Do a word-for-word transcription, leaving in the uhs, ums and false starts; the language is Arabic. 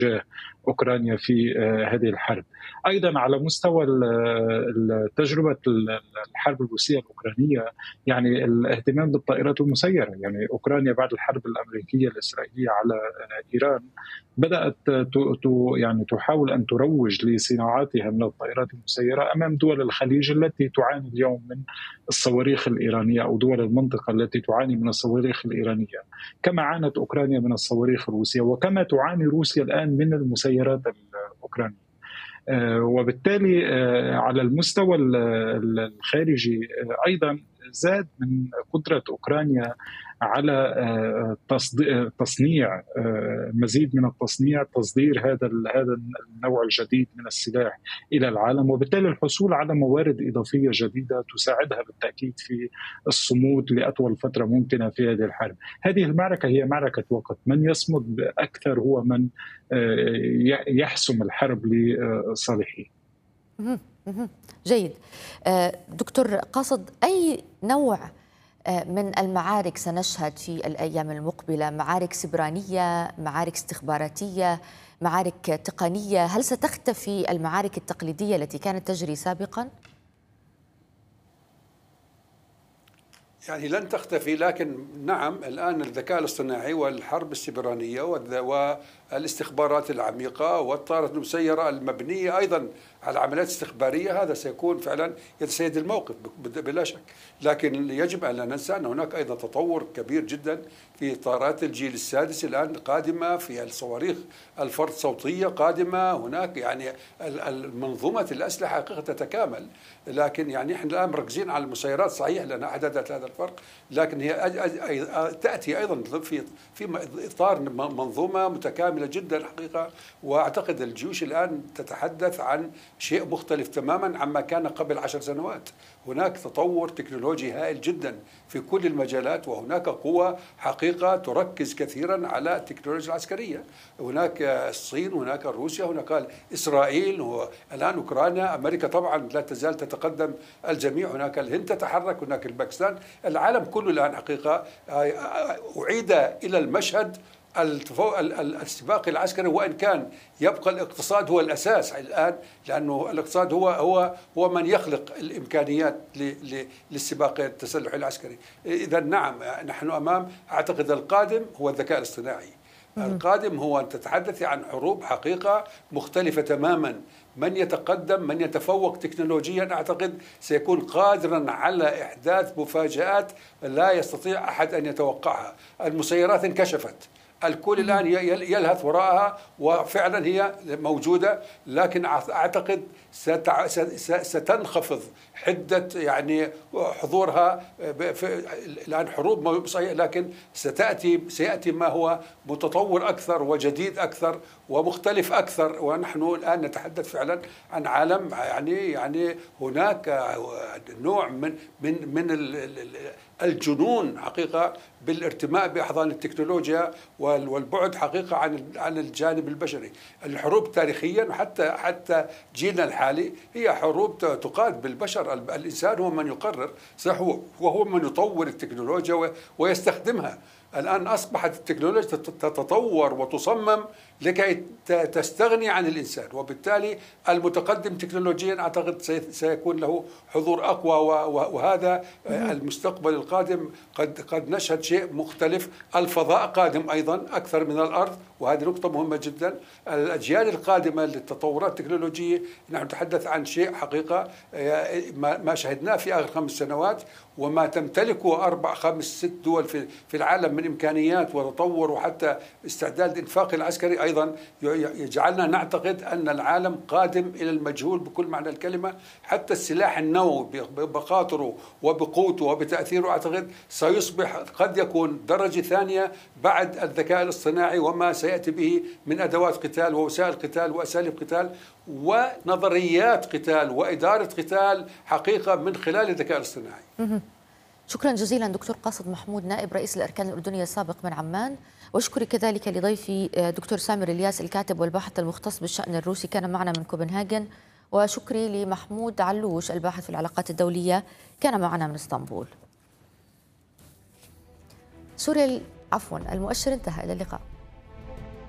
تجاه أوكرانيا في هذه الحرب. أيضا على مستوى تجربة الحرب الروسية الأوكرانية، يعني الاهتمام بالطائرات المسيرة، يعني أوكرانيا بعد الحرب الأمريكية الإسرائيلية على إيران بدأت يعني تحاول أن تروج لصناعاتها من الطائرات المسيرة أمام دول الخليج التي تعاني اليوم من الصواريخ الإيرانية، أو دول المنطقة التي تعاني من الصواريخ الإيرانية، كما عانت أوكرانيا من الصواريخ الروسية، وكما تعاني روسيا الآن من المسيرات الأوكرانية. وبالتالي على المستوى الخارجي أيضا زاد من قدرة أوكرانيا على تصنيع مزيد من التصنيع، تصدير هذا هذا النوع الجديد من السلاح إلى العالم، وبالتالي الحصول على موارد إضافية جديدة تساعدها بالتأكيد في الصمود لأطول فترة ممكنة في هذه الحرب. هذه المعركة هي معركة وقت، من يصمد أكثر هو من يحسم الحرب لصالحه. جيد. دكتور قاصد، أي نوع من المعارك سنشهد في الأيام المقبلة؟ معارك سبرانية، معارك استخباراتية، معارك تقنية؟ هل ستختفي المعارك التقليدية التي كانت تجري سابقا؟ يعني لن تختفي، لكن نعم الآن الذكاء الاصطناعي والحرب السبرانية والاستخبارات العميقة والطائرات المسيرة المبنية أيضا على عمليات استخبارية، هذا سيكون فعلا يتسيد الموقف بلا شك. لكن يجب أن لا ننسى أن هناك أيضا تطور كبير جدا في طائرات الجيل السادس الآن قادمة، في الصواريخ الفرد صوتية قادمة، هناك يعني المنظومة الأسلحة حقيقة تتكامل. لكن يعني احنا الآن مركزين على المسيرات، صحيح لأنها حددت هذا الفرق، لكن هي تأتي أيضا في في إطار منظومة متكاملة جدا حقيقة. وأعتقد الجيوش الآن تتحدث عن شيء مختلف تماما عما كان قبل عشر سنوات. هناك تطور تكنولوجي هائل جدا في كل المجالات، وهناك قوة حقيقة تركز كثيرا على التكنولوجيا العسكرية. هناك الصين، هناك روسيا، هناك إسرائيل، الآن أوكرانيا، أمريكا طبعا لا تزال تتقدم الجميع، هناك الهند تتحرك، هناك الباكستان، العالم كله الآن حقيقة أعيد إلى المشهد السباق العسكري، وإن كان يبقى الاقتصاد هو الأساس الآن، لأنه الاقتصاد هو هو هو من يخلق الإمكانيات للسباق التسلحي العسكري. إذا نعم نحن أمام، أعتقد القادم هو الذكاء الاصطناعي. القادم هو أن تتحدث عن حروب حقيقة مختلفة تماما. من يتقدم، من يتفوق تكنولوجيا، أعتقد سيكون قادرا على إحداث مفاجآت لا يستطيع أحد أن يتوقعها. المسيرات انكشفت، الكل الآن يلهث وراءها، وفعلا هي موجودة، لكن أعتقد ستنخفض حدة يعني حضورها. الآن حروب صحيح، لكن ستأتي سيأتي ما هو متطور أكثر وجديد أكثر ومختلف أكثر. ونحن الآن نتحدث فعلا عن عالم يعني يعني هناك نوع من من من الجنون حقيقة بالارتماء بأحضان التكنولوجيا والبعد حقيقة عن عن الجانب البشري. الحروب تاريخيا حتى حتى جيلنا الحالي هي حروب تقاد بالبشر، الإنسان هو من يقرر، صح، وهو من يطور التكنولوجيا ويستخدمها. الآن أصبحت التكنولوجيا تتطور وتصمم لكي تستغني عن الإنسان، وبالتالي المتقدم تكنولوجيا أعتقد سيكون له حضور أقوى، وهذا المستقبل القادم قد قد نشهد شيء مختلف. الفضاء قادم أيضا أكثر من الأرض، وهذه نقطة مهمة جدا. الأجيال القادمة للتطورات التكنولوجية نحن نتحدث عن شيء حقيقة ما شهدناه في آخر خمس سنوات، وما تمتلكه أربع خمس ست دول في في العالم من إمكانيات وتطور وحتى استعداد الإنفاق العسكري أيضا يجعلنا نعتقد أن العالم قادم إلى المجهول بكل معنى الكلمة. حتى السلاح النووي بخاطره وبقوته وبتأثيره أعتقد سيصبح قد يكون درجة ثانية بعد الذكاء الاصطناعي وما سيأتي به من أدوات قتال ووسائل قتال وأساليب قتال ونظريات قتال وإدارة قتال حقيقة من خلال الذكاء الاصطناعي. شكرا جزيلا دكتور قاصد محمود، نائب رئيس الأركان الأردنية السابق من عمان، وأشكر كذلك لضيفي دكتور سامر الياس الكاتب والباحث المختص بالشأن الروسي كان معنا من كوبنهاجن، وشكري لمحمود علوش الباحث في العلاقات الدولية كان معنا من اسطنبول. سوريا عفوا المؤشر انتهى، إلى اللقاء.